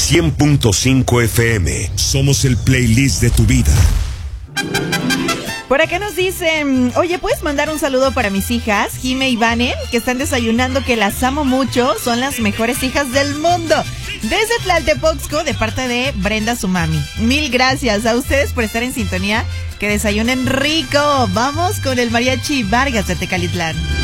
100.5 FM. Somos el playlist de tu vida. Por acá nos dicen, oye, ¿puedes mandar un saludo para mis hijas, Jime y Vanen, que están desayunando, que las amo mucho, son las mejores hijas del mundo? Desde Tlaltepoxco, de parte de Brenda, su mami. Mil gracias a ustedes por estar en sintonía, que desayunen rico. Vamos con el Mariachi Vargas de Tecalitlán.